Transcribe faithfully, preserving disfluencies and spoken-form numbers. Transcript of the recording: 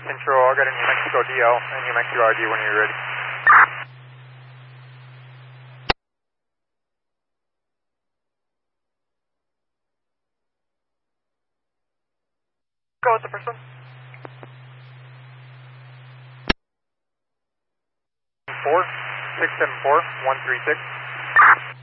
Control, I'll get a New Mexico D L and New Mexico I D when you're ready. Go with the first one. Four, six seven four, one three six.